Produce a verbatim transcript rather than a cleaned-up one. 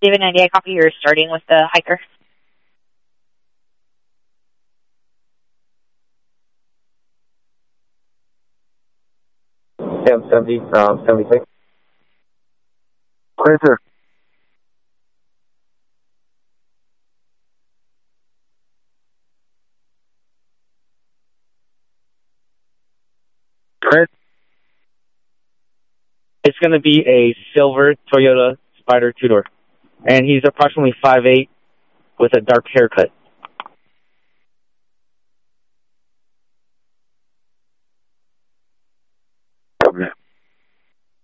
David ninety, I copy you're starting with the hiker. Sam seventy, um, seventy-six. Clear, sir. Chris? It's going to be a silver Toyota Spider two-door. And he's approximately five eight with a dark haircut.